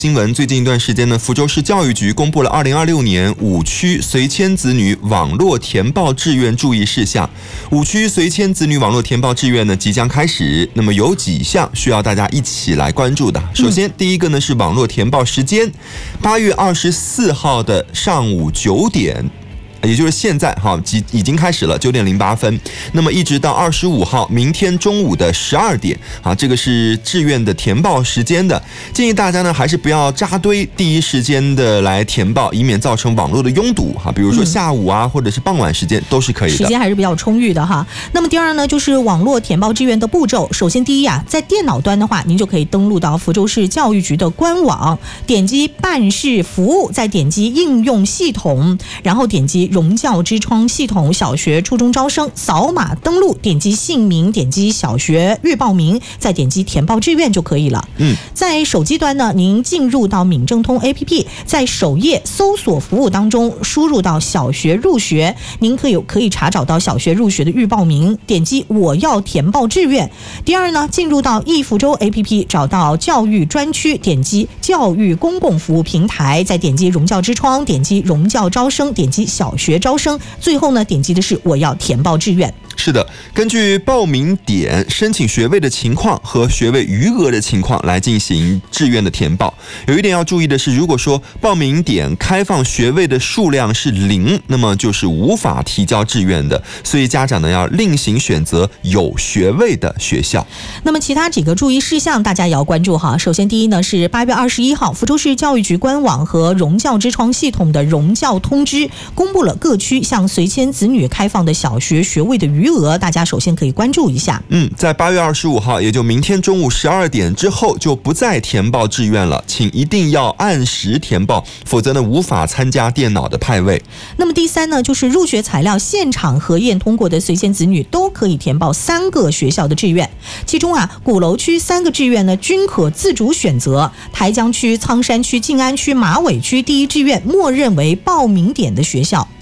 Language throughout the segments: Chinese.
新闻，最近一段时间呢，福州市教育局公布了2026年5区随迁子女网络填报志愿注意事项。5区随迁子女网络填报志愿呢即将开始，那么有几项需要大家一起来关注的。首先，第一个呢是网络填报时间，8月24号的上午9点。也就是现在已经开始了9点08分，那么一直到25号明天中午的12点这个是志愿的填报时间的。建议大家呢还是不要扎堆，第一时间的来填报，以免造成网络的拥堵比如说下午或者是傍晚时间都是可以的， 时间还是比较充裕的哈。那么第二呢就是网络填报志愿的步骤。首先第一在电脑端的话，您就可以登录到福州市教育局的官网，点击办事服务，再点击应用系统，然后点击融教之窗系统小学初中招生，扫码登录，点击姓名，点击小学预报名，再点击填报志愿就可以了。在手机端呢，您进入到闽政通 APP， 在首页搜索服务当中输入到小学入学，您可以查找到小学入学的预报名，点击我要填报志愿。第二呢，进入到易福州 APP， 找到教育专区，点击教育公共服务平台，再点击融教之窗，点击融教招生，点击小学招生，最后呢点击的是我要填报志愿。 是的，根据报名点、申请学位的情况和学位余额的情况来进行志愿的填报。有一点要注意的是，如果说报名点开放学位的数量是0，那么就是无法提交志愿的，所以家长呢要另行选择有学位的学校。 那么其他几个注意事项大家也要关注哈。首先第一呢是8月21号福州市教育局官网和融教之窗系统的融教通知公布了各区向随迁子女开放的小学学位的余额，大家首先可以关注一下。 在8月25号，也就明天中午12点之后就不再填报志愿了，请一定要按时填报，否则呢无法参加电脑的派位。 那么第三呢，就是入学材料现场核验通过的随迁子女都可以填报3个学校的志愿，其中鼓楼区3个志愿呢均可自主选择，台江区、苍山区、静安区、马尾区第一志愿默认为报名点的学校。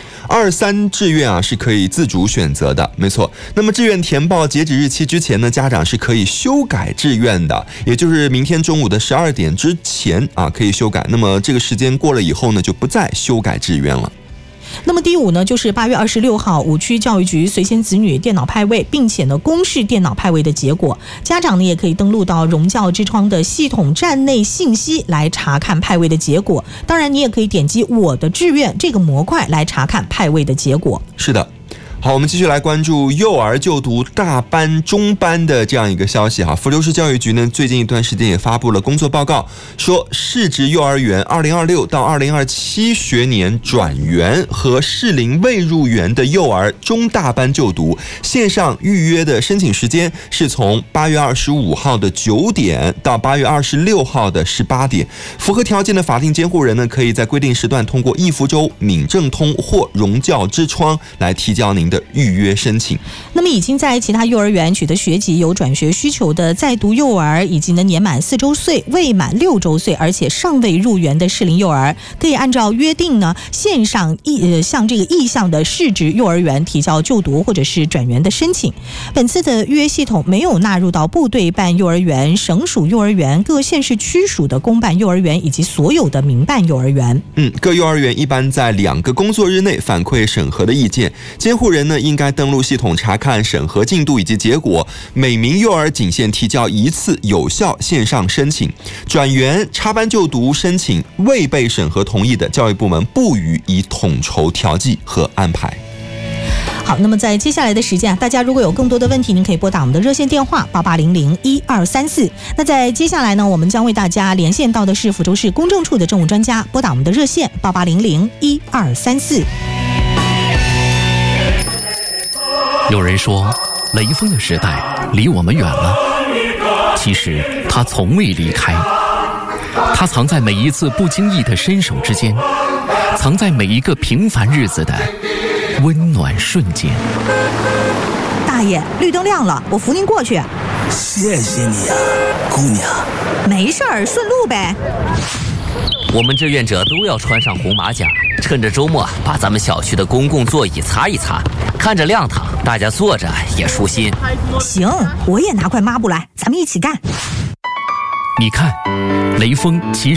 2、3志愿是可以自主选择的，没错。那么志愿填报截止日期之前呢，家长是可以修改志愿的，也就是明天中午的12点之前可以修改。那么这个时间过了以后呢，就不再修改志愿了。 那么第5呢，就是8月26号5区教育局随迁子女电脑派位，并且呢公示电脑派位的结果。家长呢也可以登录到融教之窗的系统站内信息来查看派位的结果。当然你也可以点击我的志愿这个模块来查看派位的结果。 是的。好，我们继续来关注幼儿就读大班、中班的这样一个消息福州市教育局呢，最近一段时间也发布了工作报告，说市直幼儿园2026到2027学年转园和适龄未入园的幼儿中大班就读，线上预约的申请时间是从8月25号的9点到8月26号的18点。符合条件的法定监护人呢，可以在规定时段通过易福州、闽政通或融教之窗来提交您的预约申请。 那么已经在其他幼儿园取得学籍、有转学需求的在读幼儿，以及呢年满4周岁、未满6周岁而且尚未入园的适龄幼儿，可以按照约定呢线上向这个意向的市直幼儿园提交就读或者是转园的申请。本次的预约系统没有纳入到部队办幼儿园、省属幼儿园、各县市区属的公办幼儿园以及所有的民办幼儿园。 各幼儿园一般在2个工作日内反馈审核的意见，监护人呢应该登录系统查看审核进度以及结果，每名幼儿仅限提交1次有效线上申请。转园、插班就读申请未被审核同意的，教育部门不予以统筹调剂和安排。 好，那么在接下来的时间大家如果有更多的问题，您可以拨打我们的热线电话88001234。那在接下来呢，我们将为大家连线到的是福州市公证处的政务专家，拨打我们的热线88001234。 有人说雷锋的时代离我们远了，其实他从未离开，他藏在每一次不经意的伸手之间，藏在每一个平凡日子的温暖瞬间。 大爷，绿灯亮了，我扶您过去。 谢谢你呀，姑娘。 没事儿，顺路呗。 我们志愿者都要穿上红马甲，趁着周末把咱们小区的公共座椅擦一擦，看着亮堂，大家坐着也舒心。 行，我也拿块抹布来，咱们一起干。 你看，雷锋其实